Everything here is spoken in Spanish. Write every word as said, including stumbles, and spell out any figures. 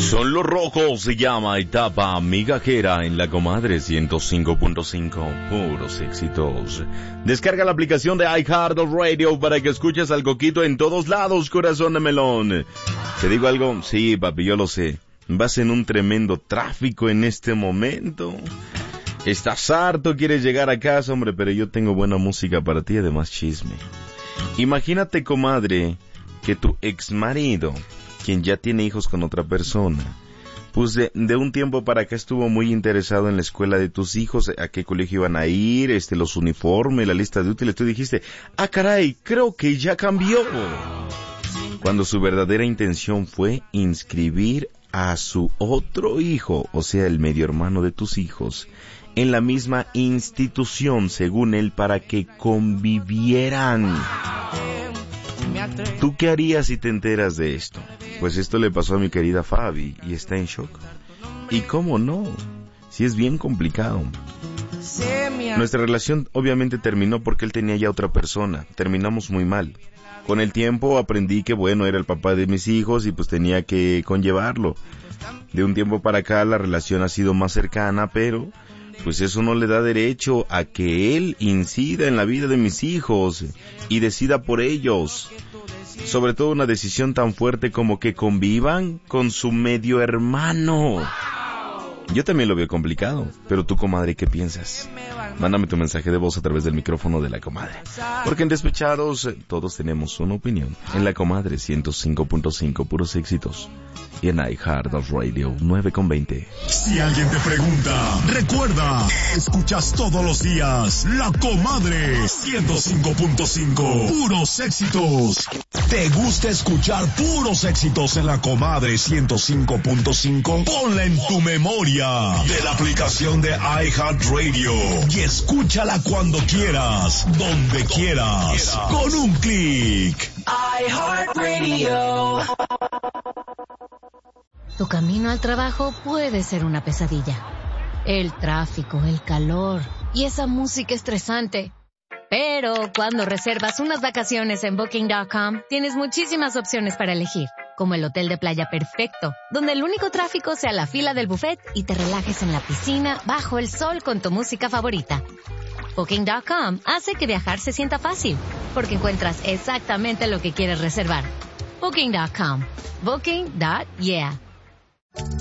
Son los Rojos, se llama etapa migajera en la Comadre ciento cinco punto cinco, puros éxitos. Descarga la aplicación de iHeartRadio para que escuches al Coquito en todos lados, corazón de melón. ¿Te digo algo? Sí, papi, yo lo sé. Vas en un tremendo tráfico en este momento. Estás harto, quieres llegar a casa, hombre, pero yo tengo buena música para ti, además chisme. Imagínate, comadre, que tu exmarido, quien ya tiene hijos con otra persona, pues de, de un tiempo para acá estuvo muy interesado en la escuela de tus hijos, a qué colegio iban a ir, este, los uniformes, la lista de útiles. Tú dijiste, ah caray, creo que ya cambió. Cuando su verdadera intención fue inscribir a su otro hijo, o sea, el medio hermano de tus hijos, en la misma institución, según él, para que convivieran. ¿Tú qué harías si te enteras de esto? Pues esto le pasó a mi querida Fabi y está en shock. ¿Y cómo no? Si es bien complicado. Nuestra relación obviamente terminó porque él tenía ya otra persona. Terminamos muy mal. Con el tiempo aprendí que bueno, era el papá de mis hijos y pues tenía que conllevarlo. De un tiempo para acá la relación ha sido más cercana, pero pues eso no le da derecho a que él incida en la vida de mis hijos y decida por ellos. Sobre todo una decisión tan fuerte como que convivan con su medio hermano. Yo también lo veo complicado, pero tú, comadre, ¿qué piensas? Mándame tu mensaje de voz a través del micrófono de la comadre. Porque en Despechados todos tenemos una opinión. En la Comadre ciento cinco punto cinco, puros éxitos. Y en iHeartRadio nueve con veinte. Si alguien te pregunta, recuerda, escuchas todos los días La Comadre ciento cinco punto cinco, puros éxitos. ¿Te gusta escuchar puros éxitos en La Comadre ciento cinco punto cinco? Ponla en tu memoria de la aplicación de iHeartRadio y escúchala cuando quieras, donde quieras, con un clic. iHeartRadio. Tu camino al trabajo puede ser una pesadilla. El tráfico, el calor y esa música estresante. Pero cuando reservas unas vacaciones en Booking punto com, tienes muchísimas opciones para elegir, como el hotel de playa perfecto, donde el único tráfico sea la fila del buffet y te relajes en la piscina bajo el sol con tu música favorita. Booking punto com hace que viajar se sienta fácil, porque encuentras exactamente lo que quieres reservar. Booking punto com. Booking. Yeah.